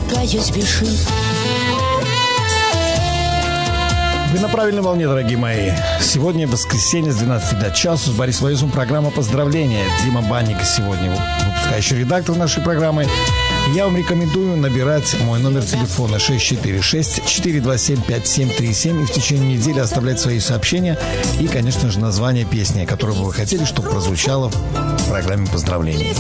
пускаю спешит. Вы на правильной волне, дорогие мои. Сегодня воскресенье с 12 до часу. С Борисом Ларисовым программа «Поздравления». Дима Банник сегодня выпускающий редактор нашей программы. Я вам рекомендую набирать мой номер телефона 646-427-5737 и в течение недели оставлять свои сообщения и, конечно же, название песни, которую бы вы хотели, чтобы прозвучало в программе поздравлений.